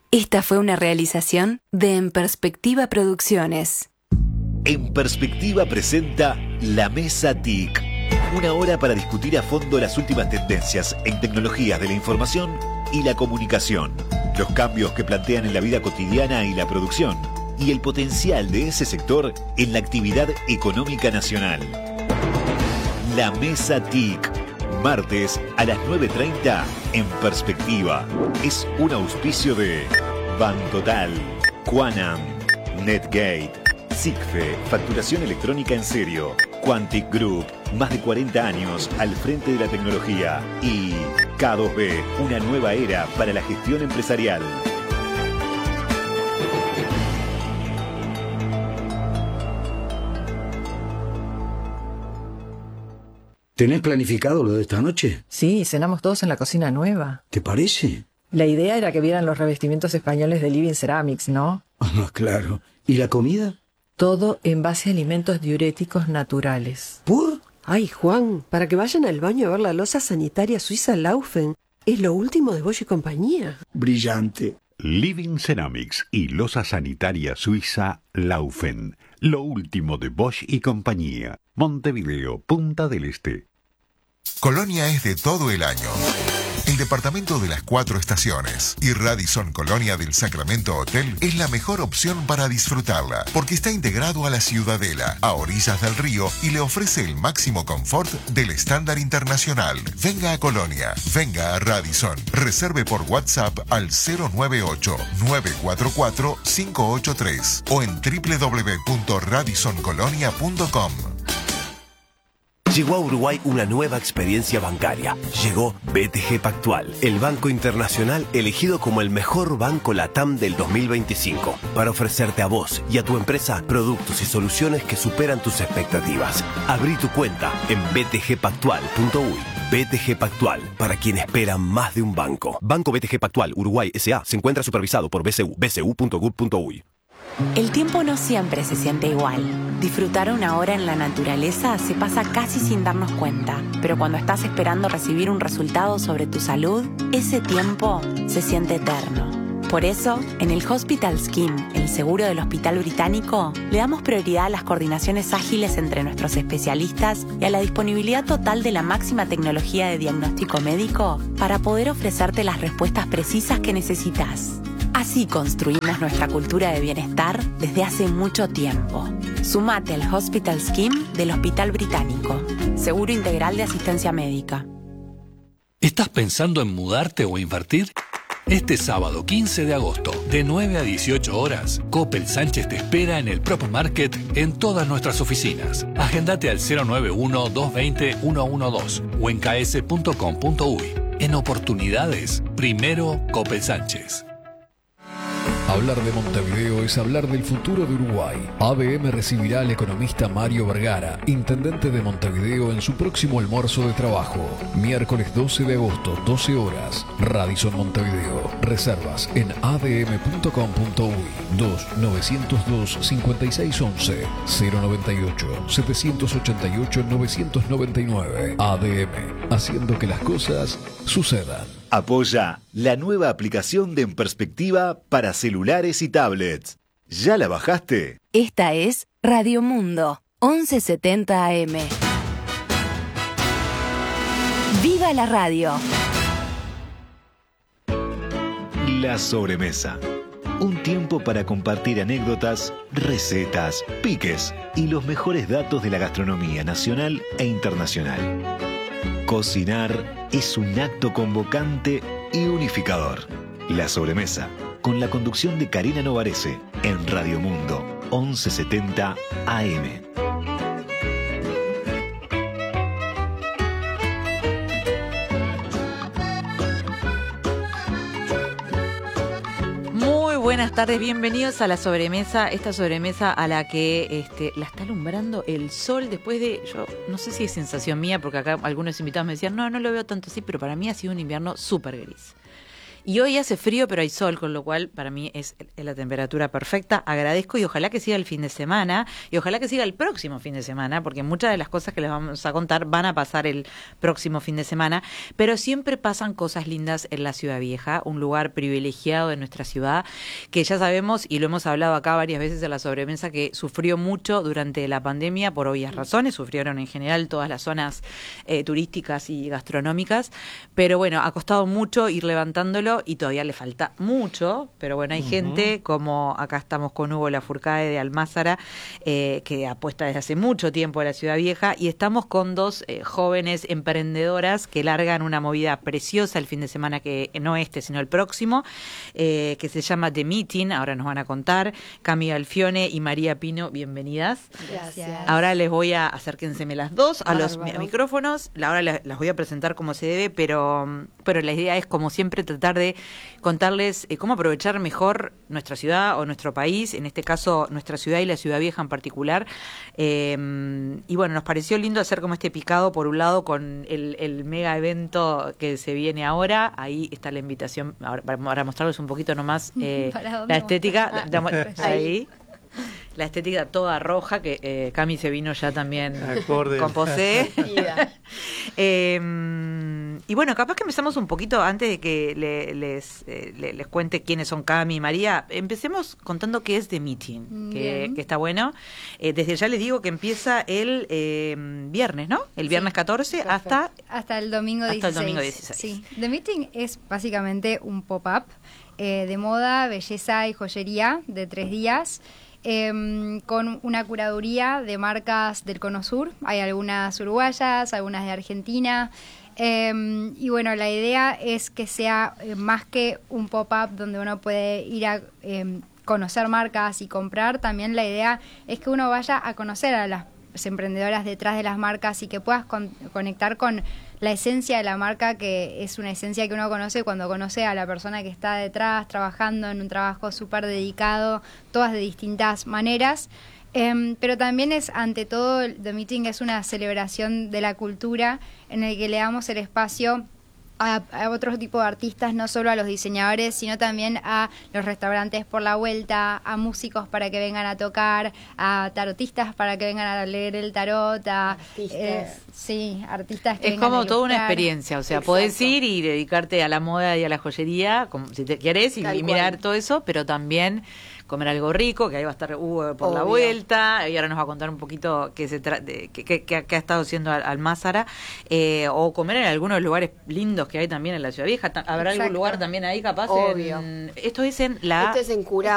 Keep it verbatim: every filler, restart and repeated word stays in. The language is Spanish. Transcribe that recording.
Esta fue una realización de En Perspectiva Producciones. En Perspectiva presenta La Mesa T I C. Una hora para discutir a fondo las últimas tendencias en tecnologías de la información y la comunicación, los cambios que plantean en la vida cotidiana y la producción, y el potencial de ese sector en la actividad económica nacional. La Mesa T I C, martes a las nueve treinta en Perspectiva. Es un auspicio de Bantotal, Quanam, Netgate, SICFE, facturación electrónica en serio, Quantic Group, más de cuarenta años al frente de la tecnología, y K dos B, una nueva era para la gestión empresarial. ¿Tenés planificado lo de esta noche? Sí, cenamos todos en la cocina nueva. ¿Te parece? La idea era que vieran los revestimientos españoles de Living Ceramics, ¿no? Ah, claro. ¿Y la comida? Todo en base a alimentos diuréticos naturales. ¿Por? Ay, Juan, para que vayan al baño a ver la loza sanitaria suiza Laufen. Es lo último de Bosch y compañía. Brillante. Living Ceramics y loza sanitaria suiza Laufen. Lo último de Bosch y compañía. Montevideo, Punta del Este. Colonia es de todo el año. El departamento de las cuatro estaciones y Radisson Colonia del Sacramento Hotel es la mejor opción para disfrutarla, porque está integrado a la Ciudadela, a orillas del río, y le ofrece el máximo confort del estándar internacional. Venga a Colonia, venga a Radisson. Reserve por WhatsApp al cero nueve ocho, nueve cuatro cuatro, cinco ocho tres o en doble u doble u doble u punto radisson colonia punto com. Llegó a Uruguay una nueva experiencia bancaria. Llegó B T G Pactual, el banco internacional elegido como el mejor banco LATAM del dos mil veinticinco, para ofrecerte a vos y a tu empresa productos y soluciones que superan tus expectativas. Abrí tu cuenta en b t g pactual punto u y. B T G Pactual, para quien espera más de un banco. Banco B T G Pactual Uruguay S A se encuentra supervisado por B C U, b c u punto gov punto u y. El tiempo no siempre se siente igual. Disfrutar una hora en la naturaleza se pasa casi sin darnos cuenta, pero cuando estás esperando recibir un resultado sobre tu salud, ese tiempo se siente eterno. Por eso, en el Hospital Scheme, el seguro del Hospital Británico, le damos prioridad a las coordinaciones ágiles entre nuestros especialistas y a la disponibilidad total de la máxima tecnología de diagnóstico médico para poder ofrecerte las respuestas precisas que necesitas. Así construimos nuestra cultura de bienestar desde hace mucho tiempo. Sumate al Hospital Scheme del Hospital Británico. Seguro integral de asistencia médica. ¿Estás pensando en mudarte o invertir? Este sábado quince de agosto, de nueve a dieciocho horas, Coppel Sánchez te espera en el Prop Market en todas nuestras oficinas. Agendate al cero nueve uno, dos dos cero, uno uno dos o en k s punto com punto u y. En oportunidades, primero Coppel Sánchez. Hablar de Montevideo es hablar del futuro de Uruguay. A B M recibirá al economista Mario Vergara, intendente de Montevideo, en su próximo almuerzo de trabajo. Miércoles doce de agosto, doce horas. Radisson Montevideo. Reservas en a d m punto com punto u y. dos nueve cero dos, cinco seis once, cero noventa y ocho, setecientos ochenta y ocho, novecientos noventa y nueve. A D M, haciendo que las cosas sucedan. Apoya la nueva aplicación de En Perspectiva para celulares y tablets. ¿Ya la bajaste? Esta es Radio Mundo, once setenta A M. ¡Viva la radio! La sobremesa. Un tiempo para compartir anécdotas, recetas, piques y los mejores datos de la gastronomía nacional e internacional. Cocinar es un acto convocante y unificador. La sobremesa, con la conducción de Karina Novarese, en Radio Mundo, once setenta A M. Buenas tardes, bienvenidos a la sobremesa, esta sobremesa a la que este, la está alumbrando el sol después de, yo no sé si es sensación mía, porque acá algunos invitados me decían, no, no lo veo tanto así, pero para mí ha sido un invierno súper gris. Y hoy hace frío, pero hay sol, con lo cual para mí es la temperatura perfecta. Agradezco y ojalá que siga el fin de semana y ojalá que siga el próximo fin de semana, porque muchas de las cosas que les vamos a contar van a pasar el próximo fin de semana, pero siempre pasan cosas lindas en la Ciudad Vieja, un lugar privilegiado de nuestra ciudad, que ya sabemos y lo hemos hablado acá varias veces en la sobremesa, que sufrió mucho durante la pandemia por obvias razones, sufrieron en general todas las zonas eh, turísticas y gastronómicas, pero bueno, ha costado mucho ir levantándolo y todavía le falta mucho, pero bueno, hay uh-huh. gente como acá estamos con Hugo Lafourcade de Almázara, eh, que apuesta desde hace mucho tiempo a la Ciudad Vieja, y estamos con dos eh, jóvenes emprendedoras que largan una movida preciosa el fin de semana, que no este, sino el próximo, eh, que se llama The Meeting, ahora nos van a contar, Cami Alfione y María Pino, bienvenidas. Gracias. Ahora les voy a, acérquenseme las dos a los a micrófonos, ahora las, las voy a presentar como se debe, pero, pero la idea es, como siempre, tratar de contarles eh, cómo aprovechar mejor nuestra ciudad o nuestro país, en este caso nuestra ciudad y la Ciudad Vieja en particular. Eh, y bueno, nos pareció lindo hacer como este picado, por un lado, con el, el mega evento que se viene ahora. Ahí está la invitación, ahora, para mostrarles un poquito nomás eh, la estética. Ah, ahí. La estética toda roja, que eh, Cami se vino ya también Acorde. Con Posé. eh, y bueno, capaz que empezamos un poquito, antes de que le, les, eh, les cuente quiénes son Cami y María, empecemos contando qué es The Meeting, que, que está bueno. Eh, desde ya les digo que empieza el eh, viernes, ¿no? El viernes sí, catorce hasta... Hasta el domingo dieciséis. Hasta el domingo dieciséis. Sí. The Meeting es básicamente un pop-up eh, de moda, belleza y joyería de tres días. Eh, con una curaduría de marcas del Cono Sur. Hay algunas uruguayas, algunas de Argentina. Eh, y bueno, la idea es que sea eh, más que un pop-up donde uno puede ir a eh, conocer marcas y comprar. También la idea es que uno vaya a conocer a las emprendedoras detrás de las marcas y que puedas con, conectar con la esencia de la marca, que es una esencia que uno conoce cuando conoce a la persona que está detrás, trabajando en un trabajo súper dedicado, todas de distintas maneras. Eh, pero también es, ante todo, The Meeting es una celebración de la cultura en el que le damos el espacio A, a otro tipo de artistas, no solo a los diseñadores, sino también a los restaurantes por la vuelta, a músicos para que vengan a tocar, a tarotistas para que vengan a leer el tarot, a artistas, eh, sí, artistas que es vengan como a toda una experiencia, o sea, Exacto. podés ir y dedicarte a la moda y a la joyería, como si te querés, y, y mirar todo eso, pero también comer algo rico, que ahí va a estar Hugo por Obvio. La vuelta, y ahora nos va a contar un poquito qué se tra- de, qué, qué, qué, qué ha estado haciendo Almázara, eh, o comer en algunos lugares lindos que hay también en la Ciudad Vieja. ¿Habrá Exacto. algún lugar también ahí capaz? Obvio. En, esto es en la... Esto es en Curao.